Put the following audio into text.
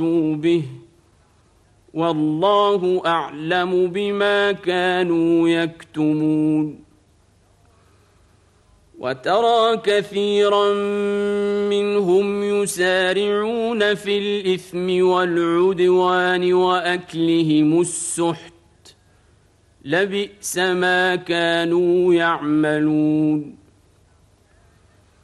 به والله أعلم بما كانوا يكتمون. وترى كثيرا منهم يسارعون في الإثم والعدوان وأكلهم السحت لبئس ما كانوا يعملون.